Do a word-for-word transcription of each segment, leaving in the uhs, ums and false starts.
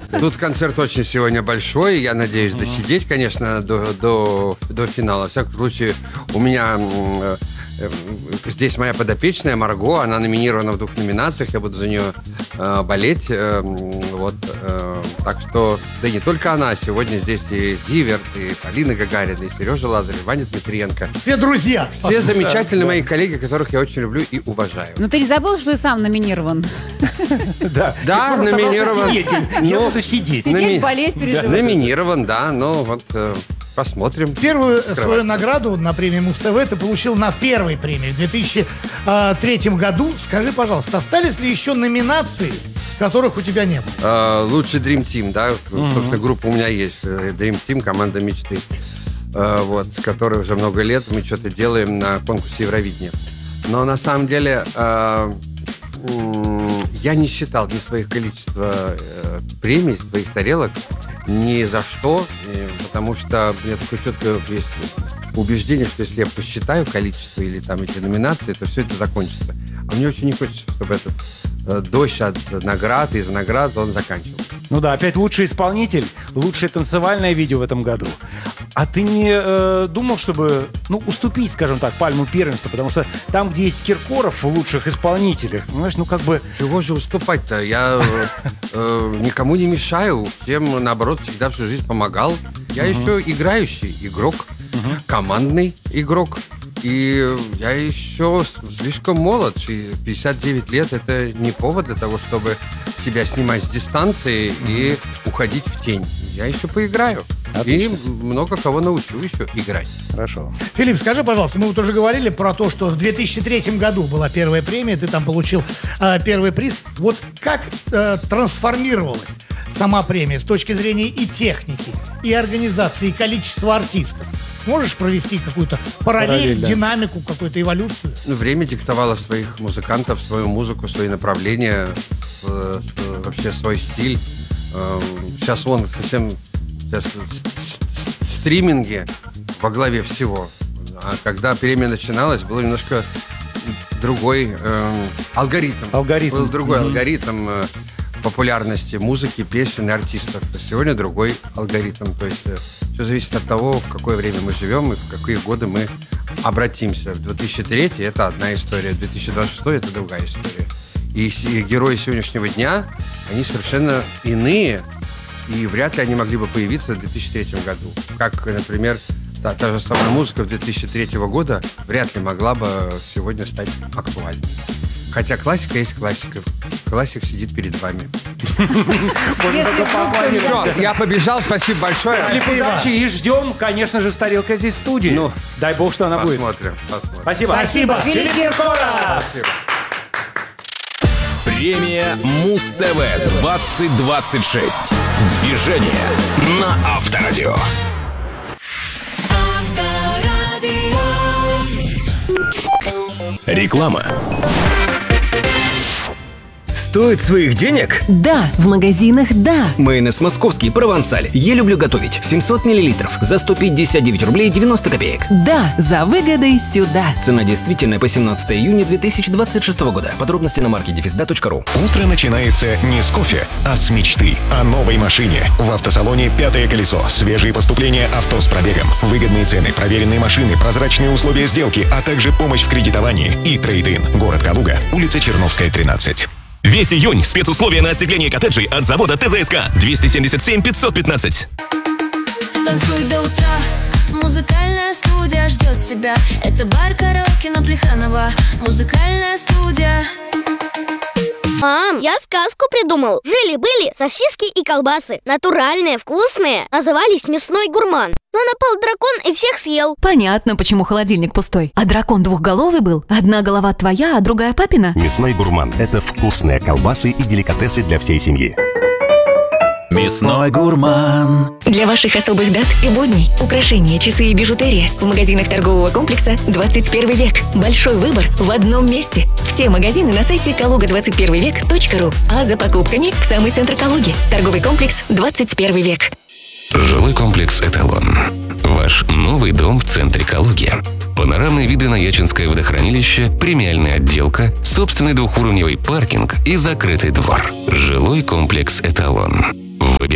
Тут концерт очень сегодня большой. Я надеюсь uh-huh. досидеть, конечно, до, до, до финала. В всяком случае, у меня э, э, здесь моя подопечная Марго. Она номинирована в двух номинациях. Я буду за нее э, болеть. Э, вот, э, так что, да и не только она. Сегодня здесь и Зиверт, и Полина Гагарина, и Сережа Лазарев, и Ваня Дмитриенко. Все друзья. Все замечательные да. мои коллеги, которых я очень люблю и уважаю. Ну ты не забыл, что ты сам номинирован? Да, да, номинирован. Я буду сидеть. Сидеть, болеть, переживать. Номинирован, да, ну вот посмотрим. Первую свою награду на премии Муз-ТВ ты получил на первой премии в две тысячи третьем году. Скажи, пожалуйста, остались ли еще номинации, которых у тебя не было? Лучший Dream Team, да, собственно, группа у меня есть. Dream Team, команда мечты. Вот, с которой уже много лет мы что-то делаем на конкурсе Евровидения. Но на самом деле я не считал ни своих количества э, премий, своих тарелок ни за что, э, потому что у меня такое четкое есть убеждение, что если я посчитаю количество или там эти номинации, то все это закончится. А мне очень не хочется, чтобы этот э, дождь от наград, из наград он заканчивался. Ну да, опять лучший исполнитель, лучшее танцевальное видео в этом году. А ты не э, думал, чтобы, ну, уступить, скажем так, пальму первенства? Потому что там, где есть Киркоров в лучших исполнителях, понимаешь, ну как бы... Чего же уступать-то? Я э, никому не мешаю, всем, наоборот, всегда всю жизнь помогал. Я еще играющий игрок, командный игрок. И я еще слишком молод. пятьдесят девять лет – это не повод для того, чтобы себя снимать с дистанции и уходить в тень. Я еще поиграю. Отлично. И много кого научу еще играть. Хорошо. Филипп, скажи, пожалуйста, мы вот уже говорили про то, что в две тысячи третьем году была первая премия, ты там получил э, первый приз. Вот как э, трансформировалась сама премия с точки зрения и техники, и организации, и количества артистов? Можешь провести какую-то параллель, параллель да. динамику, какую-то эволюцию? Ну, время диктовало своих музыкантов, свою музыку, свои направления, с, с, вообще свой стиль. Сейчас он совсем... Сейчас стриминги во главе всего. А когда премия начиналась, был немножко другой э, алгоритм. алгоритм. Был другой mm-hmm. алгоритм э, популярности музыки, песен и артистов. Сегодня другой алгоритм. То есть э, все зависит от того, в какое время мы живем и в какие годы мы обратимся. В две тысячи третий это одна история, в две тысячи двадцать шестой это другая история. И, и герои сегодняшнего дня, они совершенно иные. И вряд ли они могли бы появиться в две тысячи третьем году. Как, например, та, та же самая музыка две тысячи третьего года вряд ли могла бы сегодня стать актуальной. Хотя классика есть классика. Классик сидит перед вами. Все, я побежал. Спасибо большое. Удачи и ждем, конечно же, с тарелкой здесь в студии. Ну, дай бог, что она будет. Посмотрим. Спасибо. Спасибо. Филипп Киркоров. Премия Муз-ТВ двадцать двадцать шесть. Движение на Авторадио. Реклама. Стоит своих денег? Да, в магазинах да. Майонез московский провансаль. Я люблю готовить. семьсот миллилитров за сто пятьдесят девять рублей девяносто копеек. Да, за выгодой сюда. Цена действительная по семнадцатое июня две тысячи двадцать шестого года. Подробности на маркете дефисда точка ру. Утро начинается не с кофе, а с мечты о новой машине. В автосалоне «Пятое колесо». Свежие поступления авто с пробегом. Выгодные цены, проверенные машины, прозрачные условия сделки, а также помощь в кредитовании и трейд-ин. Город Калуга, улица Черновская, тринадцать. Весь июнь спецусловия на остекление коттеджей от завода ТЗСК. двести семьдесят семь пятьсот пятнадцать. Танцуй до утра, музыкальная студия ждет тебя. Это бар караоке на Плеханова. Музыкальная студия. Мам, я сказку придумал. Жили-были сосиски и колбасы. Натуральные, вкусные. Назывались «Мясной гурман». Но напал дракон и всех съел. Понятно, почему холодильник пустой. А дракон двухголовый был? Одна голова твоя, а другая папина? «Мясной гурман» — это вкусные колбасы и деликатесы для всей семьи. Мясной гурман. Для ваших особых дат и будней украшения, часы и бижутерия в магазинах торгового комплекса «двадцать первый век». Большой выбор в одном месте. Все магазины на сайте калуга двадцать первый век точка ру. А за покупками в самый центр Калуги. Торговый комплекс «двадцать первый век». Жилой комплекс «Эталон». Ваш новый дом в центре Калуги. Панорамные виды на Ячинское водохранилище, премиальная отделка, собственный двухуровневый паркинг и закрытый двор. Жилой комплекс «Эталон».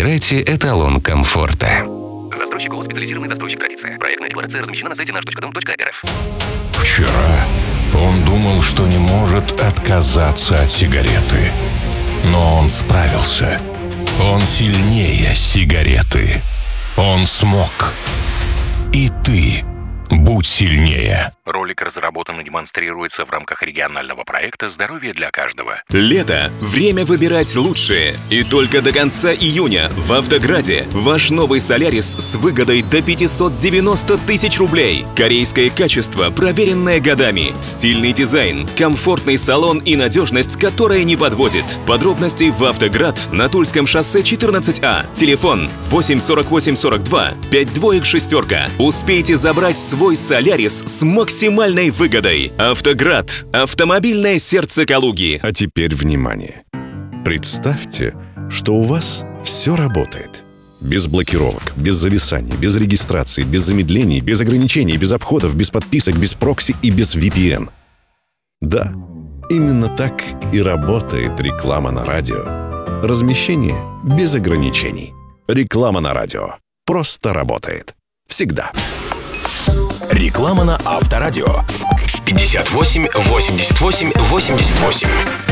Выбирайте эталон комфорта. Застройщик ООО «Специализированный застройщик Традиция». Проектная декларация размещена на сайте наш точка дом точка эр эф. Вчера он думал, что не может отказаться от сигареты. Но он справился. Он сильнее сигареты. Он смог. И ты будь сильнее. Ролик разработан и демонстрируется в рамках регионального проекта «Здоровье для каждого». Лето. Время выбирать лучшее. И только до конца июня в Автограде ваш новый Солярис с выгодой до пятьсот девяносто тысяч рублей. Корейское качество, проверенное годами. Стильный дизайн, комфортный салон и надежность, которая не подводит. Подробности в Автоград на Тульском шоссе четырнадцать А. Телефон восемь сорок восемь сорок два пять двоек шестерка. Успейте забрать свой Солярис с максимальной выгодой. Автоград. Автомобильное сердце Калуги. А теперь внимание. Представьте, что у вас все работает. Без блокировок, без зависаний, без регистрации, без замедлений, без ограничений, без обходов, без подписок, без прокси и без ви пи эн. Да, именно так и работает реклама на радио. Размещение без ограничений. Реклама на радио. Просто работает. Всегда. Реклама на Авторадио. пятьдесят восемь восемьдесят восемь восемьдесят восемь.